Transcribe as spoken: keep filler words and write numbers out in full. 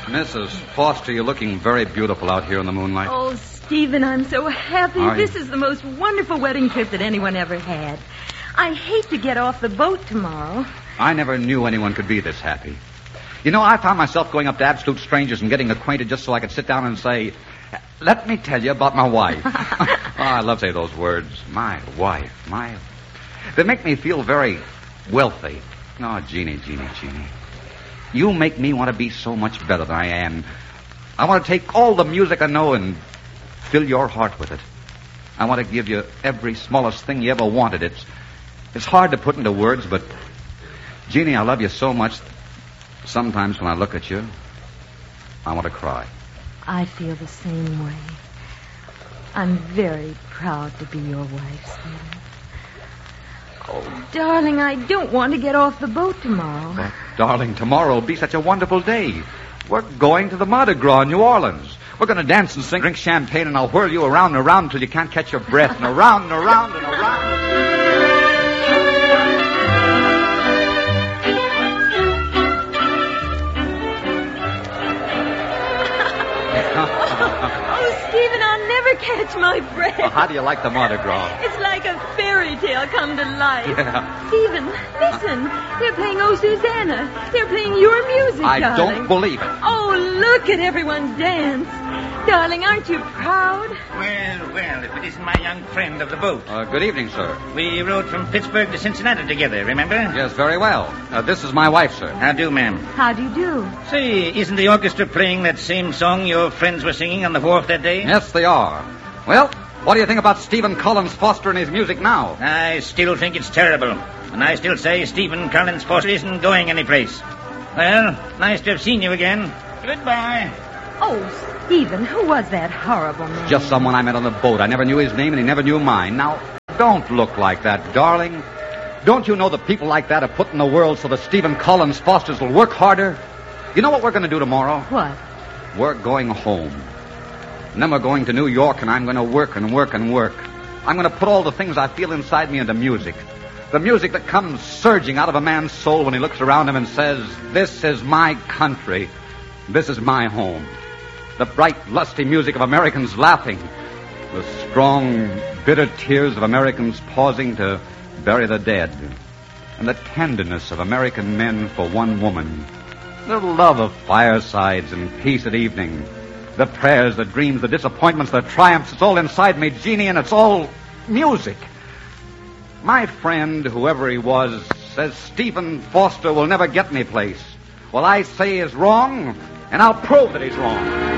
Missus Foster, you're looking very beautiful out here in the moonlight. Oh, Stephen, I'm so happy. Are you? This is the most wonderful wedding trip that anyone ever had. I hate to get off the boat tomorrow. I never knew anyone could be this happy. You know, I found myself going up to absolute strangers and getting acquainted just so I could sit down and say, let me tell you about my wife. Oh, I love to say those words. My wife, my... They make me feel very wealthy. Oh, Jeannie, Jeannie, Jeannie. You make me want to be so much better than I am. I want to take all the music I know and fill your heart with it. I want to give you every smallest thing you ever wanted. It's it's hard to put into words, but Jeannie, I love you so much. Sometimes when I look at you, I want to cry. I feel the same way. I'm very proud to be your wife, Stephen. Oh, darling, I don't want to get off the boat tomorrow. But, darling, tomorrow will be such a wonderful day. We're going to the Mardi Gras in New Orleans. We're going to dance and sing, drink champagne, and I'll whirl you around and around until you can't catch your breath, and around and around and around. Oh, Stephen, I'll never catch my breath. Well, how do you like the Mardi Gras? It's like a fairy tale come to life. Yeah. Stephen, listen. They're playing Oh, Susanna. They're playing your music, I darling. don't believe it. Oh, look at everyone dance. Darling, aren't you proud? Well, well, if it isn't my young friend of the boat. Uh, good evening, sir. We rode from Pittsburgh to Cincinnati together, remember? Yes, very well. Uh, this is my wife, sir. How do, ma'am? How do you do? Say, isn't the orchestra playing that same song your friends were singing on the wharf that day? Yes, they are. Well, what do you think about Stephen Collins Foster and his music now? I still think it's terrible. And I still say Stephen Collins Foster isn't going anyplace. Well, nice to have seen you again. Goodbye. Oh, Stephen, who was that horrible man? Just someone I met on the boat. I never knew his name, and he never knew mine. Now, don't look like that, darling. Don't you know that people like that are put in the world so that Stephen Collins Fosters will work harder? You know what we're going to do tomorrow? What? We're going home. And then we're going to New York, and I'm going to work and work and work. I'm going to put all the things I feel inside me into music. The music that comes surging out of a man's soul when he looks around him and says, this is my country. This is my home. The bright, lusty music of Americans laughing. The strong, bitter tears of Americans pausing to bury the dead. And the tenderness of American men for one woman. The love of firesides and peace at evening. The prayers, the dreams, the disappointments, the triumphs. It's all inside me, Jeannie, and it's all music. My friend, whoever he was, says Stephen Foster will never get any place. Well, I say he's wrong, and I'll prove that he's wrong.